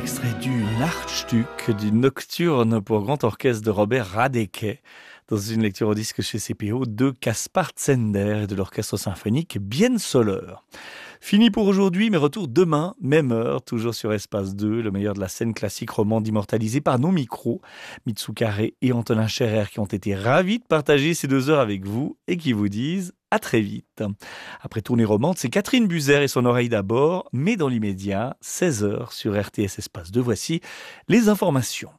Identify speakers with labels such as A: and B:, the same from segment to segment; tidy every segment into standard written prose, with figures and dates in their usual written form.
A: extrait du Nachtstück, du Nocturne pour grand orchestre de Robert Radeke, dans une lecture au disque chez CPO de Kaspar Zender et de l'orchestre symphonique Bienensoller. Fini pour aujourd'hui, mais retour demain, même heure, toujours sur Espace 2, le meilleur de la scène classique romande immortalisée par nos micros, Mitsou Carré et Antonin Scherer, qui ont été ravis de partager ces 2 heures avec vous et qui vous disent à très vite. Après Tournée romande, c'est Catherine Buzer et son oreille d'abord, mais dans l'immédiat, 16h sur RTS Espace 2, voici les informations.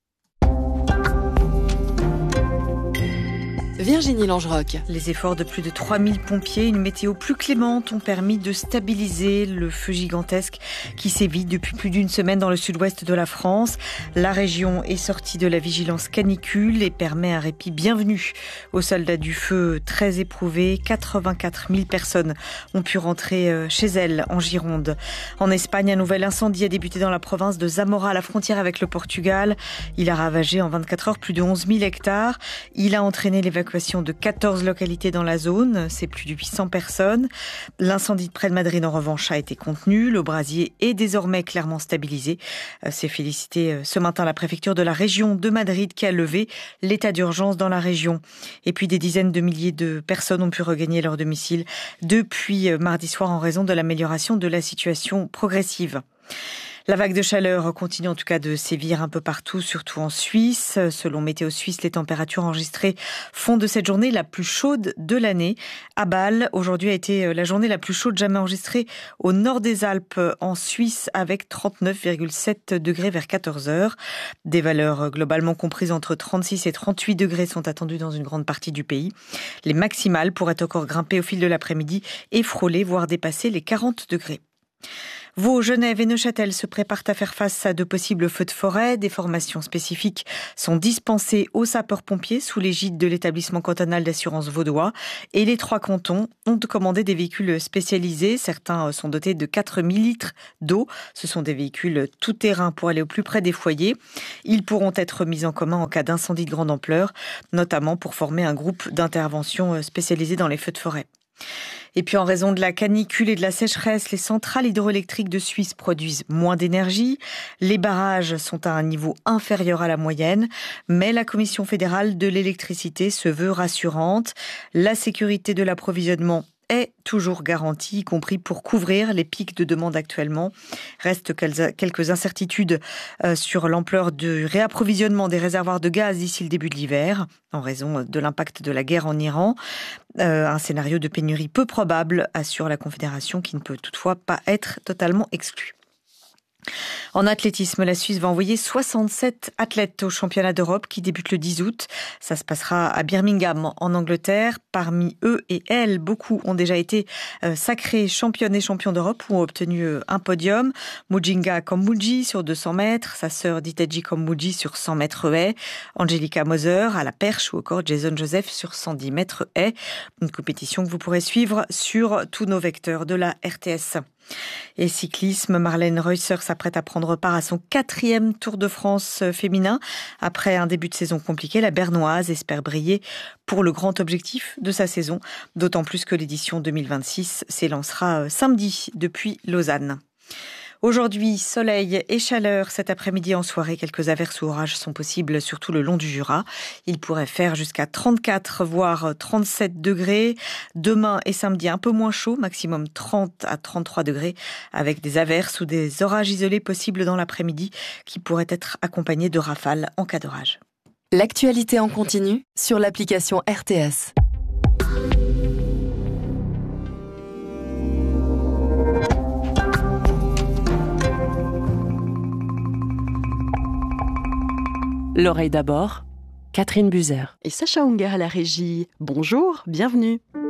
B: Virginie Langeroc.
C: Les efforts de plus de 3000 pompiers, une météo plus clémente ont permis de stabiliser le feu gigantesque qui sévit depuis plus d'une semaine dans le sud-ouest de la France. La région est sortie de la vigilance canicule et permet un répit bienvenu aux soldats du feu très éprouvés. 84 000 personnes ont pu rentrer chez elles en Gironde. En Espagne, un nouvel incendie a débuté dans la province de Zamora, à la frontière avec le Portugal. Il a ravagé en 24 heures plus de 11 000 hectares. Il a entraîné l'évacuation de 14 localités dans la zone, c'est plus de 800 personnes. L'incendie de près de Madrid, en revanche, a été contenu. Le brasier est désormais clairement stabilisé. C'est félicité ce matin la préfecture de la région de Madrid qui a levé l'état d'urgence dans la région. Et puis des dizaines de milliers de personnes ont pu regagner leur domicile depuis mardi soir en raison de l'amélioration de la situation progressive. La vague de chaleur continue en tout cas de sévir un peu partout, surtout en Suisse. Selon Météo Suisse, les températures enregistrées font de cette journée la plus chaude de l'année. À Bâle, aujourd'hui a été la journée la plus chaude jamais enregistrée au nord des Alpes en Suisse avec 39,7 degrés vers 14 heures. Des valeurs globalement comprises entre 36 et 38 degrés sont attendues dans une grande partie du pays. Les maximales pourraient encore grimper au fil de l'après-midi et frôler, voire dépasser les 40 degrés. Vaud, Genève et Neuchâtel se préparent à faire face à de possibles feux de forêt. Des formations spécifiques sont dispensées aux sapeurs-pompiers sous l'égide de l'établissement cantonal d'assurance vaudois. Et les 3 cantons ont commandé des véhicules spécialisés. Certains sont dotés de 4000 litres d'eau. Ce sont des véhicules tout-terrain pour aller au plus près des foyers. Ils pourront être mis en commun en cas d'incendie de grande ampleur, notamment pour former un groupe d'intervention spécialisé dans les feux de forêt. Et puis en raison de la canicule et de la sécheresse, les centrales hydroélectriques de Suisse produisent moins d'énergie. Les barrages sont à un niveau inférieur à la moyenne, mais la Commission fédérale de l'électricité se veut rassurante. La sécurité de l'approvisionnement est toujours garantie, y compris pour couvrir les pics de demande actuellement. Restent quelques incertitudes sur l'ampleur du réapprovisionnement des réservoirs de gaz d'ici le début de l'hiver, en raison de l'impact de la guerre en Iran. Un scénario de pénurie peu probable, assure la Confédération, qui ne peut toutefois pas être totalement exclu. En athlétisme, la Suisse va envoyer 67 athlètes au championnat d'Europe qui débute le 10 août. Ça se passera à Birmingham, en Angleterre. Parmi eux et elles, beaucoup ont déjà été sacrés championnes et champions d'Europe ou ont obtenu un podium. Mujinga Kambuji sur 200 mètres, sa sœur Diteji Kambuji sur 100 mètres haies, Angelica Moser à la perche ou encore Jason Joseph sur 110 mètres haies. Une compétition que vous pourrez suivre sur tous nos vecteurs de la RTS. Et cyclisme, Marlène Reusser s'apprête à prendre part à son 4e Tour de France féminin. Après un début de saison compliqué, la Bernoise espère briller pour le grand objectif de sa saison, d'autant plus que l'édition 2026 s'élancera samedi depuis Lausanne. Aujourd'hui, soleil et chaleur. Cet après-midi en soirée, quelques averses ou orages sont possibles, surtout le long du Jura. Il pourrait faire jusqu'à 34, voire 37 degrés. Demain et samedi, un peu moins chaud, maximum 30 à 33 degrés, avec des averses ou des orages isolés possibles dans l'après-midi qui pourraient être accompagnés de rafales en cas d'orage.
B: L'actualité en continu sur l'application RTS. L'oreille d'abord, Catherine Buzer.
D: Et Sacha Unger à la régie. Bonjour, bienvenue.